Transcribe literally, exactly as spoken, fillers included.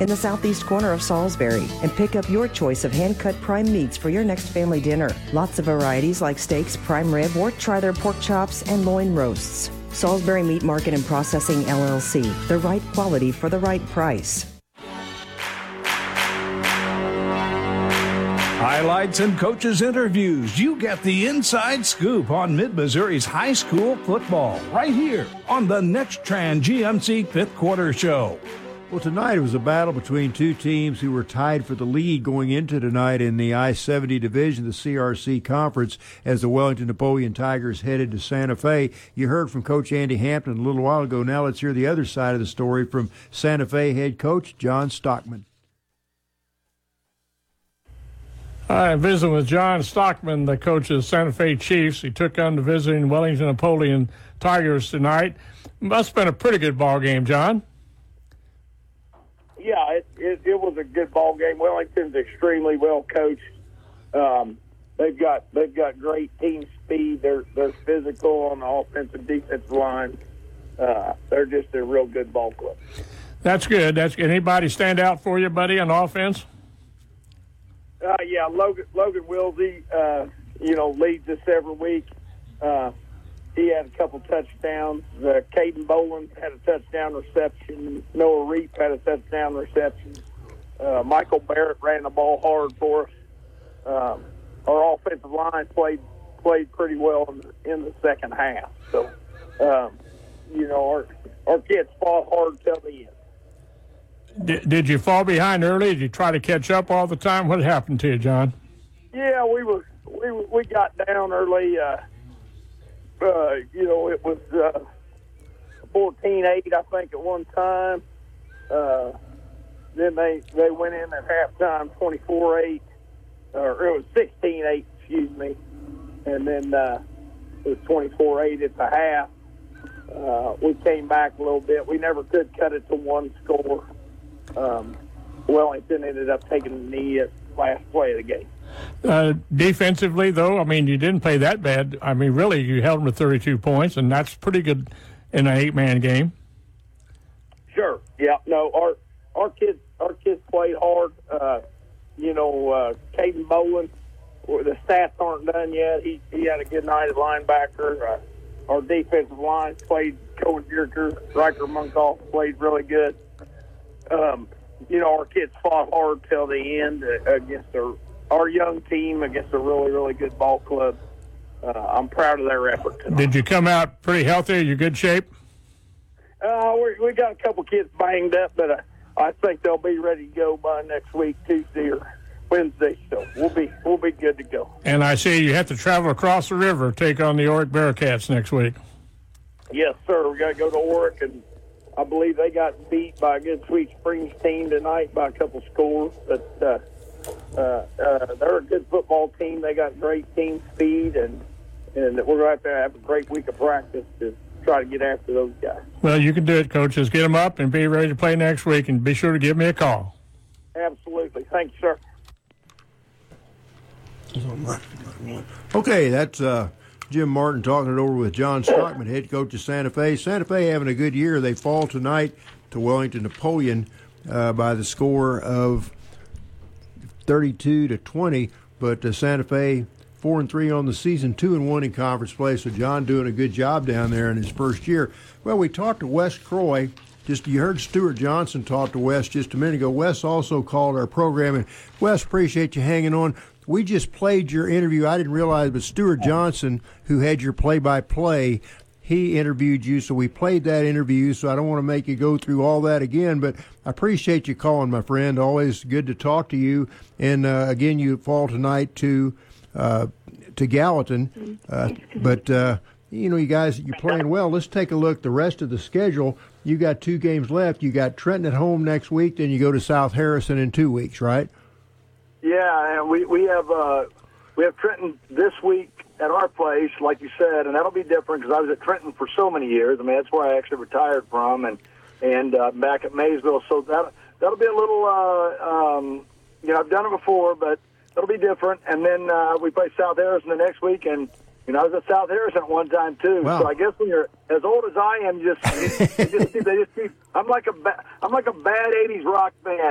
in the southeast corner of Salisbury and pick up your choice of hand-cut prime meats for your next family dinner. Lots of varieties like steaks, prime rib, or try their pork chops and loin roasts. Salisbury Meat Market and Processing, L L C. The right quality for the right price. Highlights and coaches' interviews. You get the inside scoop on Mid-Missouri's high school football right here on the NexTran G M C Fifth Quarter Show. Well, tonight it was a battle between two teams who were tied for the lead going into tonight in the I seventy division, the C R C Conference, as the Wellington Napoleon Tigers headed to Santa Fe. You heard from Coach Andy Hampton a little while ago. Now let's hear the other side of the story from Santa Fe head coach John Stockman. I'm visiting with John Stockman, the coach of the Santa Fe Chiefs. He took on the visiting Wellington Napoleon Tigers tonight. Must have been a pretty good ball game, John. Yeah, it, it, it was a good ball game. Wellington's extremely well coached. Um, they've got they've got great team speed. They're they're physical on the offensive defensive line. Uh, they're just a real good ball club. That's good. That's anybody stand out for you, buddy, on offense? Uh, yeah, Logan Logan Wilsey, uh, you know, leads us every week. Uh, he had a couple touchdowns. Uh, Caden Boland had a touchdown reception. Noah Reap had a touchdown reception. Uh, Michael Barrett ran the ball hard for us. Um, our offensive line played played pretty well in the, in the second half. So, um, you know, our our kids fought hard till the end. Did, did you fall behind early? Did you try to catch up all the time? What happened to you, John? Yeah, we were we we got down early. Uh, uh, you know, it was uh, fourteen eight, I think, at one time. Uh, then they they went in at halftime twenty-four eight, or it was sixteen eight, excuse me, and then uh, it was twenty-four eight at the half. Uh, we came back a little bit. We never could cut it to one score. Um, Wellington ended up taking the knee at the last play of the game. Uh, defensively, though, I mean, you didn't play that bad. I mean, really, you held them to thirty-two points, and that's pretty good in an eight-man game. Sure. Yeah. No, our our kids our kids played hard. Uh, you know, uh, Caden Boland, the stats aren't done yet. He he had a good night at linebacker. Uh, our defensive line played. Cohen Dierker, Riker Munkoff played really good. Um, you know, our kids fought hard till the end uh, against our, our young team, against a really, really good ball club. Uh, I'm proud of their effort tonight. Did you come out pretty healthy? Are you good shape? Uh, we we got a couple kids banged up, but uh, I think they'll be ready to go by next week, Tuesday or Wednesday. So we'll be we'll be good to go. And I see you have to travel across the river, take on the Oric Bearcats next week. Yes, sir. We got to go to Oric, and I believe they got beat by a good Sweet Springs team tonight by a couple scores. But uh, uh, uh, they're a good football team. They got great team speed, and and we're going to have to have a great week of practice to try to get after those guys. Well, you can do it, coaches. Get them up and be ready to play next week, and be sure to give me a call. Absolutely. Thank you, sir. Okay, that's uh, Jim Martin talking it over with John Stockman, head coach of Santa Fe. Santa Fe having a good year. They fall tonight to Wellington Napoleon uh, by the score of thirty-two to twenty. But uh, Santa Fe four and three on the season, two and one in conference play. So John doing a good job down there in his first year. Well, we talked to Wes Croy. Just you heard Stuart Johnson talk to Wes just a minute ago. Wes also called our program, and Wes, appreciate you hanging on. We just played your interview. I didn't realize, but Stuart Johnson, who had your play-by-play, he interviewed you, so we played that interview, so I don't want to make you go through all that again, but I appreciate you calling, my friend. Always good to talk to you. And, uh, again, you fall tonight to uh, to Gallatin. Uh, but, uh, you know, you guys, you're playing well. Let's take a look at the rest of the schedule. You got two games left. You got Trenton at home next week, then you go to South Harrison in two weeks, right? Yeah, and we we have uh, we have Trenton this week at our place, like you said, and that'll be different because I was at Trenton for so many years. I mean, that's where I actually retired from, and and uh, back at Maysville. So that that'll be a little, uh, um, you know, I've done it before, but it'll be different. And then uh, we play South Harrison the next week, and you know, I was at South Harrison at one time too. Wow. So I guess when you're as old as I am, just, you just they just keep. I'm like a ba- I'm like a bad eighties rock band.